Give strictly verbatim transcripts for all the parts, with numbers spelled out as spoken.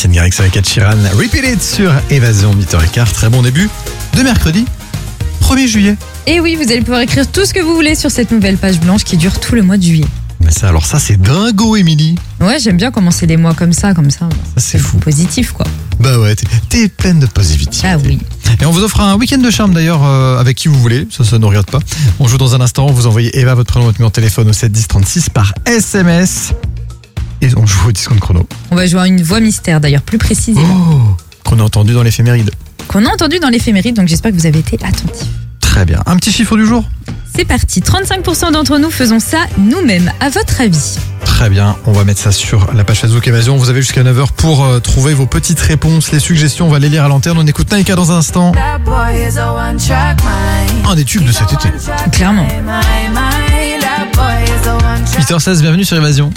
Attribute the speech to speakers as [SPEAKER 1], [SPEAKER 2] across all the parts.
[SPEAKER 1] Martin Garrix avec Ed Sheeran. Repeat It sur Évasion huit heures quinze. Très bon début de mercredi premier juillet.
[SPEAKER 2] Et oui, vous allez pouvoir écrire tout ce que vous voulez sur cette nouvelle page blanche qui dure tout le mois de juillet.
[SPEAKER 1] Mais ça, alors ça, c'est dingo, Émilie.
[SPEAKER 2] Ouais, j'aime bien commencer les mois comme ça, comme ça.
[SPEAKER 1] Ça, c'est fou.
[SPEAKER 2] Positif, quoi.
[SPEAKER 1] Bah ouais, t'es, t'es pleine de positivité.
[SPEAKER 2] Ah oui.
[SPEAKER 1] Et on vous offre un week-end de charme d'ailleurs euh, avec qui vous voulez, ça, ça ne regarde pas. On joue dans un instant, vous envoyez Eva, votre prénom, votre numéro de téléphone au sept dix trente-six par S M S. Et on joue au discount chrono.
[SPEAKER 2] On va jouer à une voix mystère d'ailleurs, plus précisément.
[SPEAKER 1] Oh, qu'on a entendu dans l'éphéméride.
[SPEAKER 2] Qu'on a entendu dans l'éphéméride, donc j'espère que vous avez été attentifs.
[SPEAKER 1] Très bien. Un petit chiffre du jour.
[SPEAKER 2] C'est parti, trente-cinq pour cent d'entre nous faisons ça nous-mêmes. À votre avis?
[SPEAKER 1] Très bien, on va mettre ça sur la page Facebook Évasion. Vous avez jusqu'à neuf heures pour euh, trouver vos petites réponses, les suggestions. On va les lire à l'antenne. On écoute Naïka dans un instant. Un des tubes de cet été.
[SPEAKER 2] Clairement.
[SPEAKER 1] huit heures seize, bienvenue sur Évasion.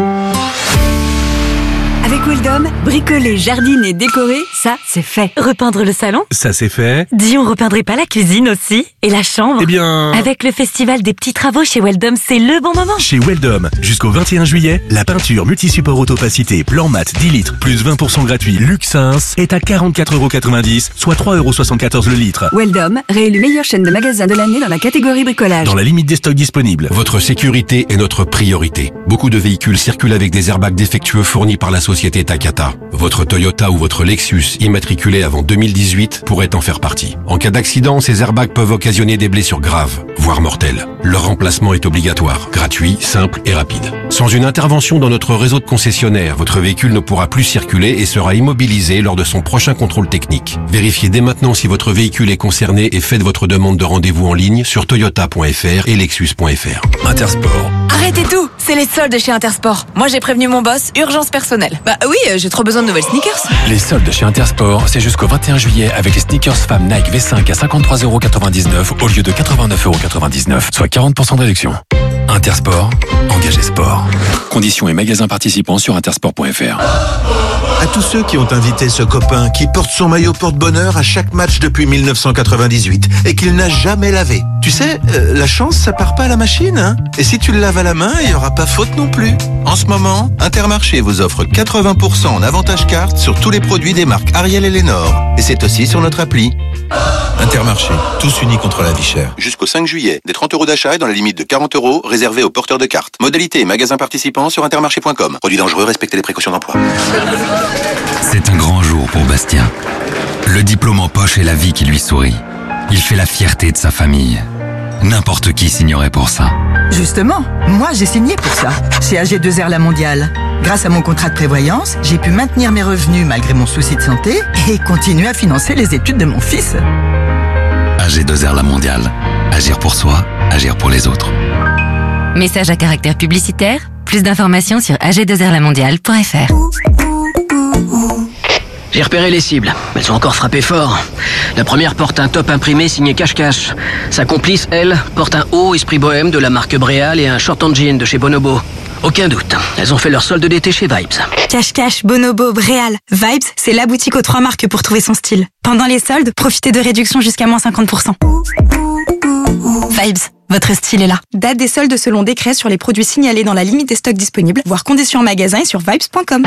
[SPEAKER 3] Avec Wildom, bricoler, jardiner, décorer, ça, c'est fait. Repeindre le salon?
[SPEAKER 4] Ça c'est fait.
[SPEAKER 3] Dis, on repeindrait pas la cuisine aussi? Et la chambre?
[SPEAKER 4] Eh bien...
[SPEAKER 3] Avec le festival des petits travaux chez Wildom, c'est le bon moment.
[SPEAKER 4] Chez Wildom, jusqu'au vingt et un juillet, la peinture multi-support autopacité plan mat dix litres plus vingt pour cent gratuit Luxins est à quarante-quatre euros quatre-vingt-dix, soit trois euros soixante-quatorze le litre.
[SPEAKER 3] Wildom, réélu meilleure chaîne de magasins de l'année dans la catégorie bricolage.
[SPEAKER 4] Dans la limite des stocks disponibles.
[SPEAKER 5] Votre sécurité est notre priorité. Beaucoup de véhicules circulent avec des airbags défectueux fournis par la société Takata. Votre Toyota ou votre Lexus immatriculé avant deux mille dix-huit pourrait en faire partie. En cas d'accident, ces airbags peuvent occasionner des blessures graves, voire mortelles. Leur remplacement est obligatoire, gratuit, simple et rapide. Sans une intervention dans notre réseau de concessionnaires, votre véhicule ne pourra plus circuler et sera immobilisé lors de son prochain contrôle technique. Vérifiez dès maintenant si votre véhicule est concerné et faites votre demande de rendez-vous en ligne sur toyota point f r et lexus point f r.
[SPEAKER 6] Intersport.
[SPEAKER 7] Arrêtez tout, c'est les soldes chez Intersport. Moi j'ai prévenu mon boss, urgence personnelle. Bah oui, j'ai trop besoin de nouvelles sneakers.
[SPEAKER 6] Les soldes chez Intersport, c'est jusqu'au vingt et un juillet avec les sneakers femmes Nike V cinq à cinquante-trois euros quatre-vingt-dix-neuf au lieu de quatre-vingt-neuf euros quatre-vingt-dix-neuf, soit quarante pour cent de réduction. Intersport, engagé sport. Conditions et magasins participants sur intersport point f r.
[SPEAKER 8] À tous ceux qui ont invité ce copain qui porte son maillot porte-bonheur à chaque match depuis mille neuf cent quatre-vingt-dix-huit et qu'il n'a jamais lavé. Tu sais, euh, la chance, ça part pas à la machine, hein. Et si tu le laves à la main, il y aura pas faute non plus. En ce moment, Intermarché vous offre quatre-vingts pour cent en avantage carte sur tous les produits des marques Ariel et Lénore. Et c'est aussi sur notre appli. Intermarché, tous unis contre la vie chère.
[SPEAKER 9] Jusqu'au cinq juillet, des trente euros d'achat et dans la limite de quarante euros réservés aux porteurs de cartes. Modalité et magasins participants sur intermarché point com. Produits dangereux, respectez les précautions d'emploi.
[SPEAKER 10] C'est un grand jour pour Bastien. Le diplôme en poche et la vie qui lui sourit. Il fait la fierté de sa famille. N'importe qui signerait pour ça.
[SPEAKER 11] Justement, moi j'ai signé pour ça, chez A G deux R La Mondiale. Grâce à mon contrat de prévoyance, j'ai pu maintenir mes revenus malgré mon souci de santé et continuer à financer les études de mon fils.
[SPEAKER 10] A G deux R La Mondiale. Agir pour soi, agir pour les autres.
[SPEAKER 3] Message à caractère publicitaire. Plus d'informations sur a g deux r la mondiale point f r.
[SPEAKER 12] J'ai repéré les cibles. Elles ont encore frappé fort. La première porte un top imprimé signé cache-cache. Sa complice, elle, porte un haut esprit bohème de la marque Bréal et un short en jean de chez Bonobo. Aucun doute, elles ont fait leur solde d'été chez Vibes.
[SPEAKER 13] Cache-cache, Bonobo, Bréal. Vibes, c'est la boutique aux trois marques pour trouver son style. Pendant les soldes, profitez de réductions jusqu'à moins cinquante pour cent. Vibes, votre style est là. Date des soldes selon décret sur les produits signalés dans la limite des stocks disponibles, voire conditions en magasin et sur vibes point com.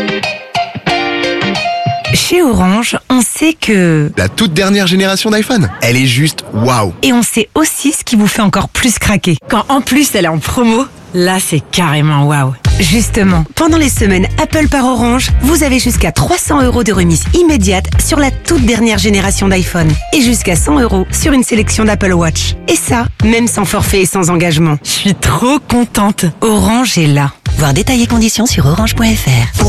[SPEAKER 3] Chez Orange, on sait que...
[SPEAKER 14] La toute dernière génération d'iPhone, elle est juste waouh.
[SPEAKER 3] Et on sait aussi ce qui vous fait encore plus craquer. Quand en plus elle est en promo, là c'est carrément waouh. Justement, pendant les semaines Apple par Orange, vous avez jusqu'à trois cents euros de remise immédiate sur la toute dernière génération d'iPhone. Et jusqu'à cent euros sur une sélection d'Apple Watch. Et ça, même sans forfait et sans engagement. Je suis trop contente. Orange est là. Voir détails et conditions sur orange point f r.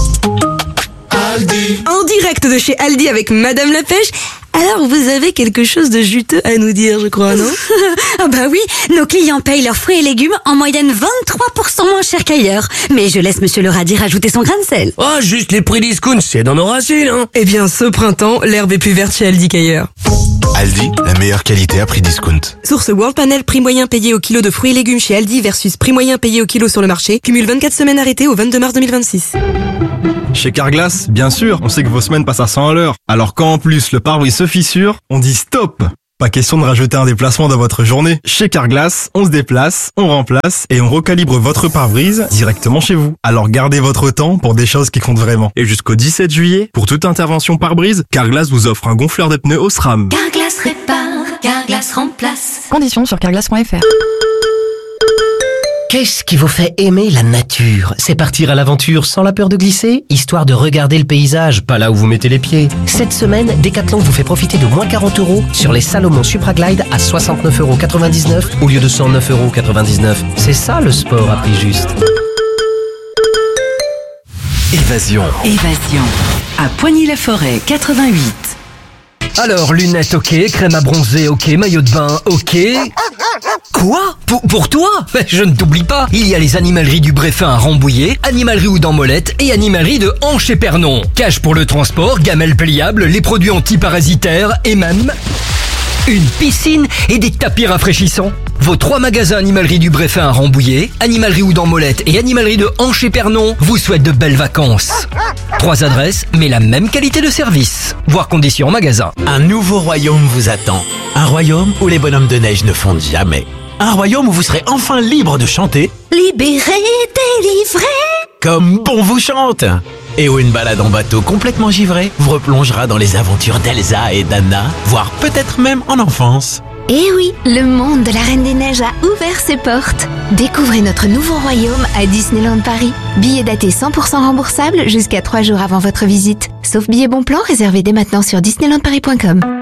[SPEAKER 15] Aldi. En direct de chez Aldi avec Madame la Pêche. Alors, vous avez quelque chose de juteux à nous dire, je crois, non?
[SPEAKER 16] Ah bah oui, nos clients payent leurs fruits et légumes en moyenne vingt-trois pour cent moins cher qu'ailleurs. Mais je laisse Monsieur le radis rajouter son grain de sel.
[SPEAKER 12] Oh, juste les prix discount, c'est dans nos racines, hein.
[SPEAKER 15] Eh bien, ce printemps, l'herbe est plus verte chez Aldi qu'ailleurs.
[SPEAKER 8] Aldi, la meilleure qualité à prix discount.
[SPEAKER 15] Source World Panel, prix moyen payé au kilo de fruits et légumes chez Aldi versus prix moyen payé au kilo sur le marché. Cumule vingt-quatre semaines arrêtées au vingt-deux mars deux mille vingt-six.
[SPEAKER 17] Chez Carglass, bien sûr, on sait que vos semaines passent à cent à l'heure. Alors quand en plus le pare-brise se fissure, on dit stop! Pas question de rajouter un déplacement dans votre journée. Chez Carglass, on se déplace, on remplace et on recalibre votre pare-brise directement chez vous. Alors gardez votre temps pour des choses qui comptent vraiment. Et jusqu'au dix-sept juillet, pour toute intervention pare-brise, Carglass vous offre un gonfleur de pneus Osram.
[SPEAKER 18] Carglass répare, Carglass remplace.
[SPEAKER 19] Conditions sur carglass point f r.
[SPEAKER 20] Qu'est-ce qui vous fait aimer la nature? C'est partir à l'aventure sans la peur de glisser, histoire de regarder le paysage, pas là où vous mettez les pieds. Cette semaine, Decathlon vous fait profiter de moins quarante euros sur les Salomon Supra Glide à soixante-neuf euros quatre-vingt-dix-neuf au lieu de cent neuf euros quatre-vingt-dix-neuf. C'est ça le sport à prix juste.
[SPEAKER 6] Évasion.
[SPEAKER 3] Évasion. À Poigny-la-Forêt, quatre-vingt-huit.
[SPEAKER 20] Alors, lunettes ok, crème à bronzer ok, maillot de bain ok. Quoi? Pour, pour toi? Je ne t'oublie pas, il y a les animaleries du Bréfin à Rambouillet, animalerie Houdan-Molette et animalerie de Hanche-et-Pernon. Cache pour le transport, gamelles pliables, les produits antiparasitaires et même une piscine et des tapis rafraîchissants. Vos trois magasins animalerie du Bréfin à Rambouillet, animalerie Houdan-Molette et animalerie de Hanche-et-Pernon vous souhaitent de belles vacances. Trois adresses, mais la même qualité de service. Voir conditions en magasin.
[SPEAKER 21] Un nouveau royaume vous attend. Un royaume où les bonhommes de neige ne fondent jamais. Un royaume où vous serez enfin libre de chanter.
[SPEAKER 18] Libéré, délivré.
[SPEAKER 21] Comme bon vous chante. Et où une balade en bateau complètement givré vous replongera dans les aventures d'Elsa et d'Anna, voire peut-être même en enfance.
[SPEAKER 18] Et oui, le monde de la Reine des Neiges a ouvert ses portes. Découvrez notre nouveau royaume à Disneyland Paris. Billets datés cent pour cent remboursables jusqu'à trois jours avant votre visite. Sauf billets bon plan réservés dès maintenant sur disneyland paris point com.